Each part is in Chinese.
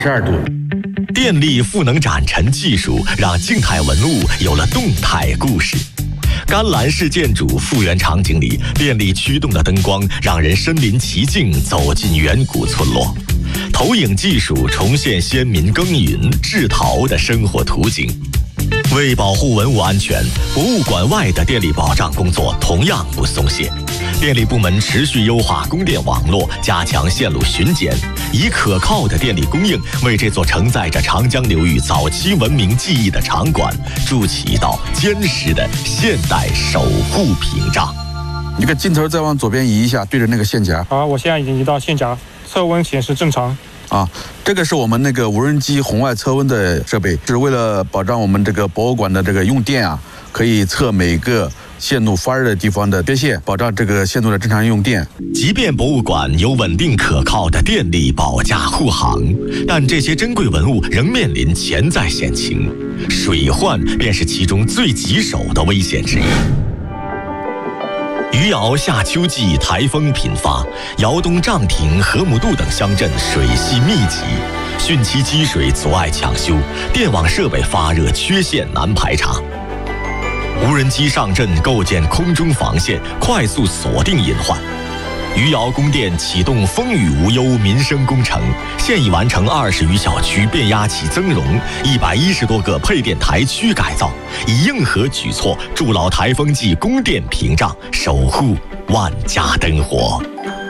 度。 电力赋能展陈技术让静态文物有了动态故事。甘蓝式建筑复原场景里，电力驱动的灯光让人身临其境，走进远古村落。投影技术重现先民耕耘制陶的生活图景。为保护文物安全，博物馆外的电力保障工作同样不松懈。电力部门持续优化供电网络，加强线路巡检，以可靠的电力供应为这座承载着长江流域早期文明记忆的场馆筑起一道坚实的现代守护屏障。 你个镜头再往左边移一下，对着那个线夹。 好，我现在已经移到线夹，测温显示正常。 这个是我们那个无人机红外测温的设备，是为了保障我们这个博物馆的这个用电可以测每个线路发热的地方的缺陷，保障这个线路的正常用电。 即便博物馆有稳定可靠的电力保驾护航，但这些珍贵文物仍面临潜在险情，水患便是其中最棘手的危险之一。余姚夏秋季台风频发，窑东、丈亭、河姆渡等乡镇水系密集，汛期积水阻碍抢修，电网设备发热缺陷难排查。无人机上阵构建空中防线，快速锁定隐患。余姚供电启动风雨无忧民生工程，现已完成20余小区变压器增容，110多个配电台区改造，以硬核举措筑牢台风季供电屏障，守护万家灯火。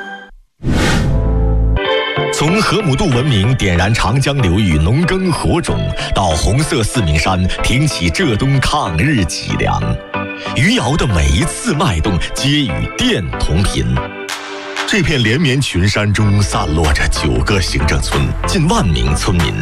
从河姆渡文明点燃长江流域农耕火种，到红色四明山挺起浙东抗日脊梁，余姚的每一次脉动皆与电同频。这片连绵群山中散落着9个行政村，近1万名村民。